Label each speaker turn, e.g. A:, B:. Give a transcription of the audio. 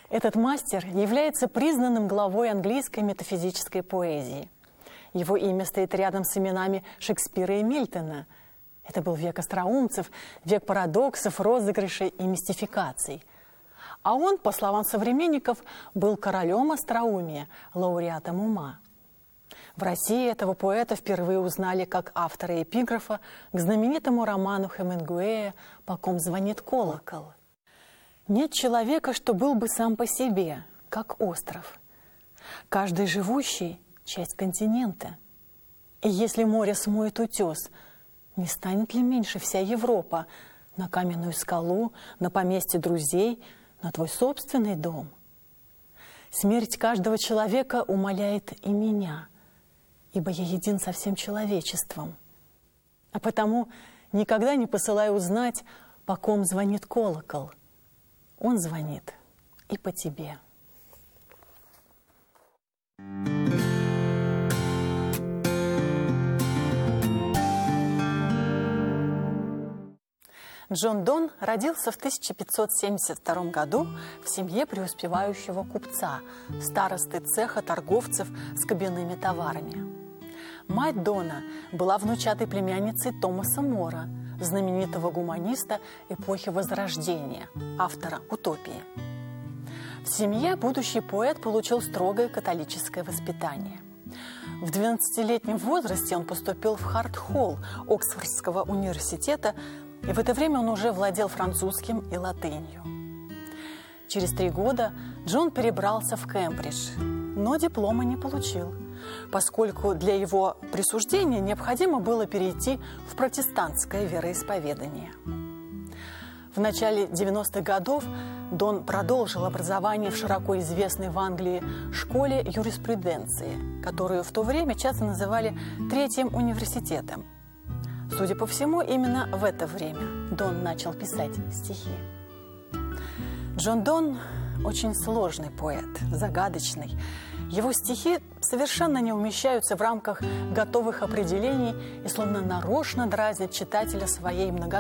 A: Этот мастер является признанным главой английской метафизической поэзии. Его имя стоит рядом с именами Шекспира и Мильтона. Это был век остроумцев, век парадоксов, розыгрышей и мистификаций. А он, по словам современников, был королем остроумия, лауреатом ума. В России этого поэта впервые узнали как автора эпиграфа к знаменитому роману Хемингуэя «По ком звонит колокол». Нет человека, что был бы сам по себе, как остров. Каждый живущий – часть континента. И если море смоет утес, не станет ли меньше вся Европа на каменную скалу, на поместье друзей, на твой собственный дом? Смерть каждого человека умаляет и меня, ибо я един со всем человечеством. А потому никогда не посылай узнать, по ком звонит колокол. Он звонит и по тебе. Джон Донн родился в 1572 году в семье преуспевающего купца, старосты цеха торговцев с кабинными товарами. Мать Дона была внучатой племянницей Томаса Мора, знаменитого гуманиста эпохи Возрождения, автора «Утопии». В семье будущий поэт получил строгое католическое воспитание. В 12-летнем возрасте он поступил в Харт-Холл Оксфордского университета, и в это время он уже владел французским и латынью. Через 3 года Джон перебрался в Кембридж, но диплома не получил, поскольку для его присуждения необходимо было перейти в протестантское вероисповедание. В начале 90-х годов Донн продолжил образование в широко известной в Англии школе юриспруденции, которую в то время часто называли Третьим университетом. Судя по всему, именно в это время Донн начал писать стихи. Джон Донн очень сложный поэт, загадочный. Его стихи совершенно не умещаются в рамках готовых определений и словно нарочно дразнят читателя своей многословностью.